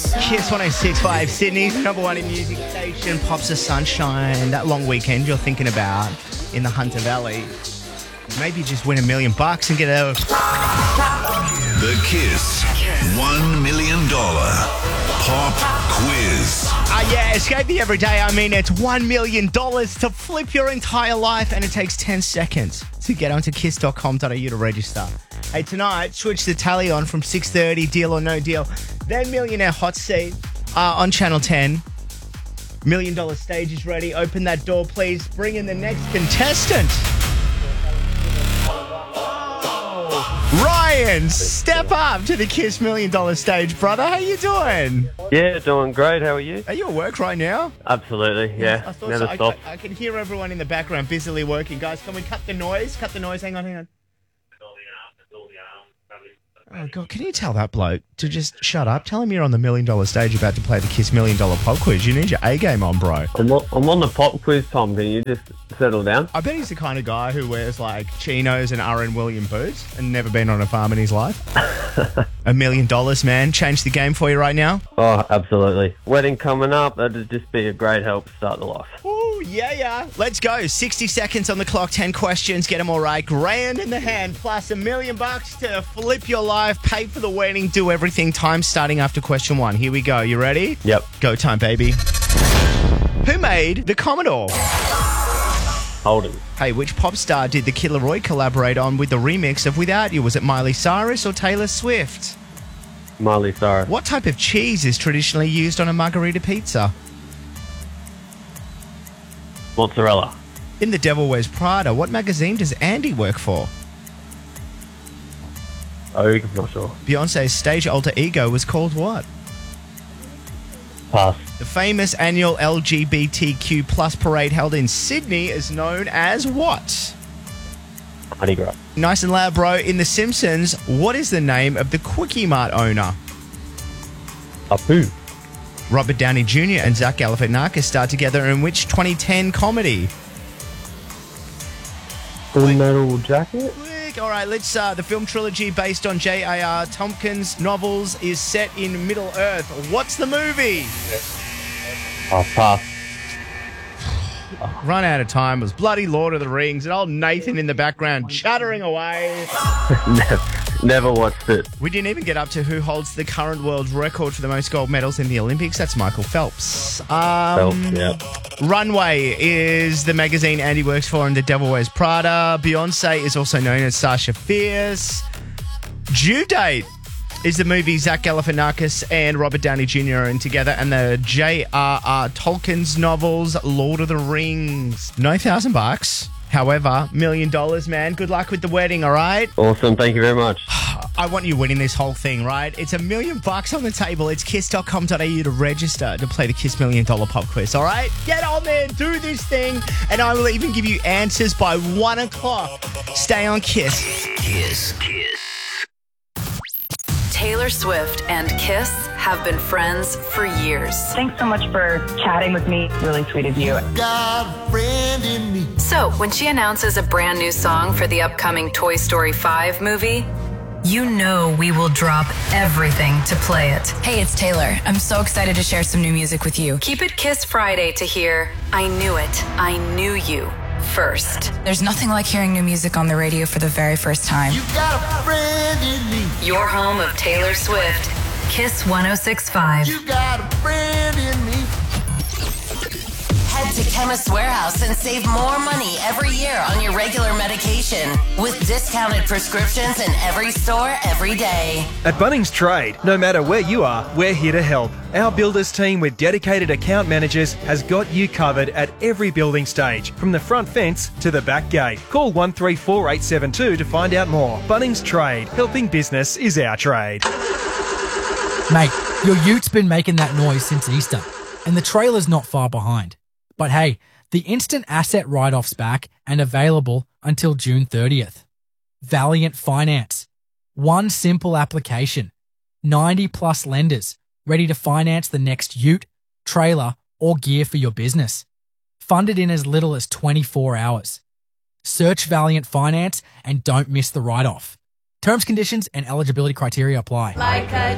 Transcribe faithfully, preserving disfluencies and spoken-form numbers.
Kiss one oh six point five, Sydney's number one in music station, Pops of Sunshine. That long weekend you're thinking about in the Hunter Valley. Maybe just win a million bucks and get a... The Kiss one million dollars Pop Quiz. Ah, uh, yeah, escape the everyday. I mean, it's one million dollars to flip your entire life, and it takes ten seconds to get onto kiss dot com dot a u to register. Hey, tonight, switch the tally on from six thirty, Deal or No Deal. Then Millionaire Hot Seat uh, on Channel ten. Million Dollar Stage is ready. Open that door, please. Bring in the next contestant. Ryan, step up to the Kiss Million Dollar Stage, brother. How you doing? Yeah, doing great. How are you? Are you at work right now? Absolutely, yeah. I thought Never so. stop. I, I can hear everyone in the background busily working. Guys, can we cut the noise? Cut the noise. Hang on, hang on. Oh, God, can you tell that bloke to just shut up? Tell him you're on the Million Dollar Stage about to play the Kiss Million Dollar Pop Quiz. You need your A game on, bro. I'm on, I'm on the Pop Quiz, Tom. Can you just settle down? I bet he's the kind of guy who wears, like, chinos and R N William boots and never been on a farm in his life. A million dollars, man. Change the game for you right now? Oh, absolutely. Wedding coming up. That'd just be a great help to start the life. Ooh, yeah, yeah. Let's go. sixty seconds on the clock, ten questions. Get them all right. Grand in the hand, plus a million bucks to flip your life, pay for the wedding, do everything. Time starting after question one. Here we go. You ready? Yep. Go time, baby. Who made the Commodore? Holden. Hey, which pop star did the Killer Roy collaborate on with the remix of Without You? Was it Miley Cyrus or Taylor Swift? Miley Cyrus. What type of cheese is traditionally used on a margarita pizza? Mozzarella. In The Devil Wears Prada, what magazine does Andy work for? Oh, I'm not sure. Beyonce's stage alter ego was called what? Pass. The famous annual L G B T Q plus parade held in Sydney is known as what? Mardi Gras. Nice and loud, bro. In The Simpsons, what is the name of the Quickie Mart owner? Apu. Robert Downey Junior and Zach Galifianakis starred together in which twenty ten comedy? Full Metal Jacket. Quick. All right, let's. Uh, the film trilogy based on J A R Tompkins' novels is set in Middle Earth. What's the movie? Oh, pass. Run out of time. It was bloody Lord of the Rings and old Nathan in the background chattering away. never, never watched it. We didn't even get up to who holds the current world record for the most gold medals in the Olympics. That's Michael Phelps. Um, Phelps, yeah. Runway is the magazine Andy works for in The Devil Wears Prada. Beyonce is also known as Sasha Fierce. Due Date is the movie Zach Galifianakis and Robert Downey Junior are in together, and the J R R Tolkien's novels, Lord of the Rings. No thousand bucks. However, million dollars, man. Good luck with the wedding, all right? Awesome. Thank you very much. I want you winning this whole thing, right? It's a million bucks on the table. It's kiss dot com dot a u to register to play the Kiss Million Dollar Pop Quiz, all right? Get on there, do this thing, and I will even give you answers by one o'clock. Stay on Kiss. Kiss. Kiss. Taylor Swift and Kiss have been friends for years. Thanks so much for chatting with me. Really sweet of you. Got a friend in me. So, when she announces a brand new song for the upcoming Toy Story five movie, you know we will drop everything to play it. Hey, it's Taylor. I'm so excited to share some new music with you. Keep it Kiss Friday to hear I Knew It, I Knew You first. There's nothing like hearing new music on the radio for the very first time. You got a friend in me. Your home of Taylor Swift. Kiss one oh six point five. You got a friend in me. Head to Chemist Warehouse and save more money every year on your regular medication with discounted prescriptions in every store every day. At Bunnings Trade, no matter where you are, we're here to help. Our builders team with dedicated account managers has got you covered at every building stage, from the front fence to the back gate. Call one three four eight seven two to find out more. Bunnings Trade, helping business is our trade. Mate, your ute has been making that noise since Easter, and the trailer's not far behind. But hey, the instant asset write-off's back and available until June thirtieth. Valiant Finance. One simple application. ninety plus lenders ready to finance the next ute, trailer, or gear for your business. Funded in as little as twenty-four hours. Search Valiant Finance and don't miss the write-off. Terms, conditions, and eligibility criteria apply. Like a